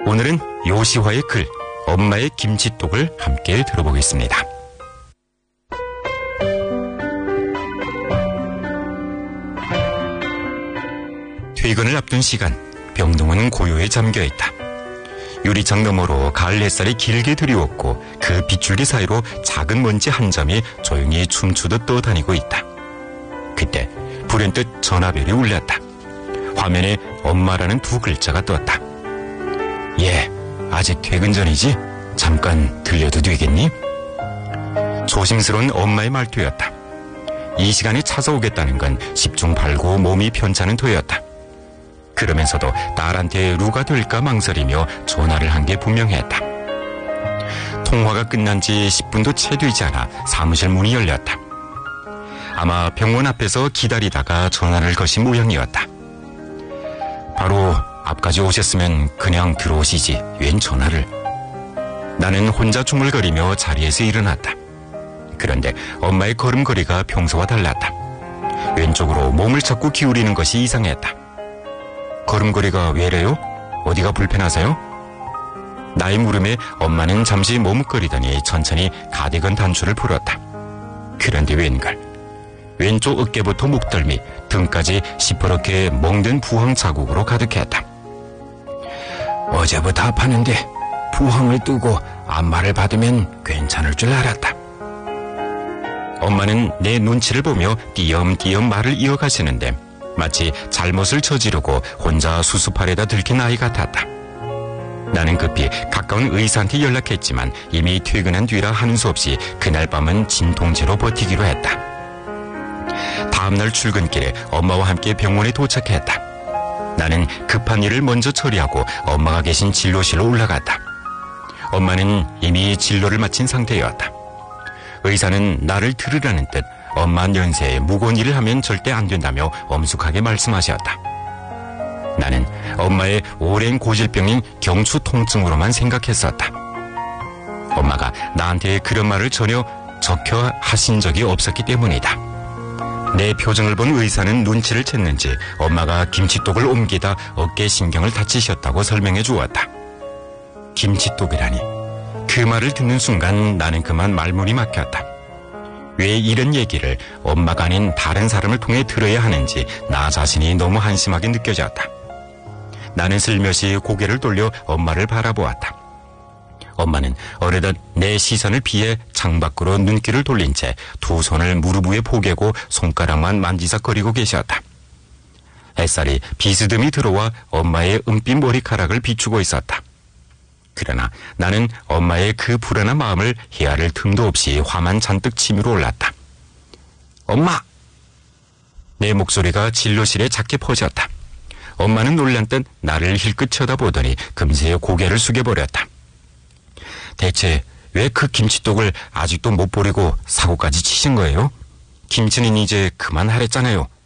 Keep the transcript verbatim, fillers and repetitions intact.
오늘은 요시화의 글, 엄마의 김치독을 함께 들어보겠습니다. 퇴근을 앞둔 시간, 병동은 고요에 잠겨있다. 유리창 너머로 가을 햇살이 길게 들이웠고 그 빗줄기 사이로 작은 먼지 한 점이 조용히 춤추듯 떠다니고 있다. 그때 불현듯 전화벨이 울렸다. 화면에 엄마라는 두 글자가 떴다. 예, 아직 퇴근 전이지? 잠깐 들려도 되겠니? 조심스러운 엄마의 말투였다. 이 시간에 찾아오겠다는 건 십중팔구 몸이 편찮은 터였다. 그러면서도 딸한테 누가 될까 망설이며 전화를 한 게 분명했다. 통화가 끝난 지 십 분도 채 되지 않아 사무실 문이 열렸다. 아마 병원 앞에서 기다리다가 전화를 거신 모양이었다. 바로 앞까지 오셨으면 그냥 들어오시지 웬 전화를. 나는 혼자 중얼거리며 자리에서 일어났다. 그런데 엄마의 걸음걸이가 평소와 달랐다. 왼쪽으로 몸을 자꾸 기울이는 것이 이상했다. 걸음걸이가 왜래요? 어디가 불편하세요? 나의 물음에 엄마는 잠시 머뭇거리더니 천천히 가디건 단추를 풀었다. 그런데 웬걸, 왼쪽 어깨부터 목덜미, 등까지 시퍼렇게 멍든 부항 자국으로 가득했다. 어제부터 아팠는데 부항을 뜨고 안마를 받으면 괜찮을 줄 알았다. 엄마는 내 눈치를 보며 띄엄띄엄 말을 이어가시는데 마치 잘못을 저지르고 혼자 수습하려다 들킨 아이 같았다. 나는 급히 가까운 의사한테 연락했지만 이미 퇴근한 뒤라 하는 수 없이 그날 밤은 진통제로 버티기로 했다. 다음날 출근길에 엄마와 함께 병원에 도착했다. 나는 급한 일을 먼저 처리하고 엄마가 계신 진료실로 올라갔다. 엄마는 이미 진료를 마친 상태였다. 의사는 나를 들으라는 듯 엄마 연세에 무거운 일을 하면 절대 안 된다며 엄숙하게 말씀하셨다. 나는 엄마의 오랜 고질병인 경추 통증으로만 생각했었다. 엄마가 나한테 그런 말을 전혀 적혀 하신 적이 없었기 때문이다. 내 표정을 본 의사는 눈치를 챘는지 엄마가 김치독을 옮기다 어깨 신경을 다치셨다고 설명해 주었다. 김치독이라니. 그 말을 듣는 순간 나는 그만 말문이 막혔다. 왜 이런 얘기를 엄마가 아닌 다른 사람을 통해 들어야 하는지 나 자신이 너무 한심하게 느껴졌다. 나는 슬며시 고개를 돌려 엄마를 바라보았다. 엄마는 어느덧 내 시선을 피해 창밖으로 눈길을 돌린 채 두 손을 무릎 위에 포개고 손가락만 만지작거리고 계셨다. 햇살이 비스듬히 들어와 엄마의 은빛 머리카락을 비추고 있었다. 그러나 나는 엄마의 그 불안한 마음을 헤아릴 틈도 없이 화만 잔뜩 치밀어 올랐다. 엄마! 내 목소리가 진료실에 작게 퍼졌다. 엄마는 놀란 듯 나를 힐끗 쳐다보더니 금세 고개를 숙여버렸다. 대체 왜 그 김치독을 아직도 못 버리고 사고까지 치신 거예요? 김치는 이제 그만하랬잖아요.